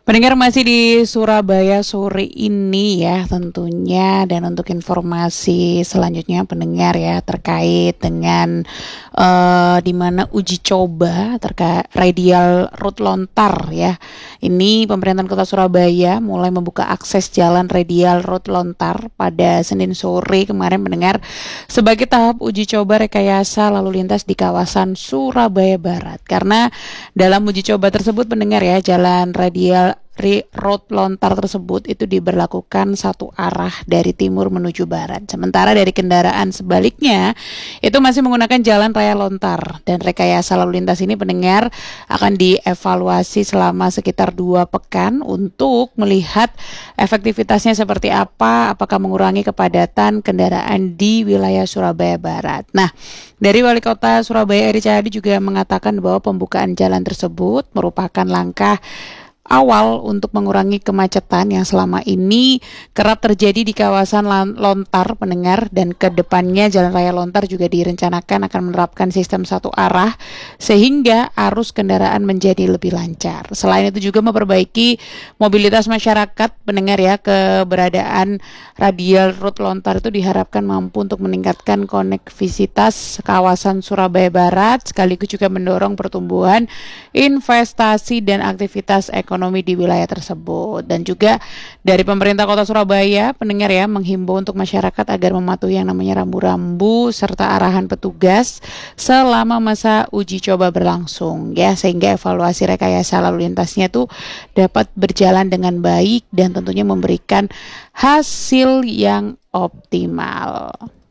Pendengar masih di Surabaya sore ini ya tentunya, dan untuk informasi selanjutnya pendengar ya terkait dengan di mana uji coba terkait radial route Lontar ya. Ini pemerintahan Kota Surabaya mulai membuka akses jalan radial route Lontar pada Senin sore kemarin pendengar, sebagai tahap uji coba rekayasa lalu lintas di kawasan Surabaya Barat. Karena dalam uji coba tersebut pendengar ya, jalan radial road lontar tersebut itu diberlakukan satu arah dari timur menuju barat. Sementara dari kendaraan sebaliknya itu masih menggunakan jalan raya lontar, dan rekayasa lalu lintas ini pendengar akan dievaluasi selama sekitar 2 pekan untuk melihat efektivitasnya seperti apa, apakah mengurangi kepadatan kendaraan di wilayah Surabaya Barat. Nah, dari Wali Kota Surabaya Eri Cahyadi juga mengatakan bahwa pembukaan jalan tersebut merupakan langkah awal untuk mengurangi kemacetan yang selama ini kerap terjadi di kawasan lontar pendengar, dan kedepannya jalan raya lontar juga direncanakan akan menerapkan sistem satu arah sehingga arus kendaraan menjadi lebih lancar. Selain itu juga memperbaiki mobilitas masyarakat pendengar ya, keberadaan radial route lontar itu diharapkan mampu untuk meningkatkan konektivitas kawasan Surabaya Barat sekaligus juga mendorong pertumbuhan investasi dan aktivitas ekonomi di wilayah tersebut. Dan juga dari pemerintah Kota Surabaya pendengar ya menghimbau untuk masyarakat agar mematuhi yang namanya rambu-rambu serta arahan petugas selama masa uji coba berlangsung ya, sehingga evaluasi rekayasa lalu lintasnya tuh dapat berjalan dengan baik dan tentunya memberikan hasil yang optimal.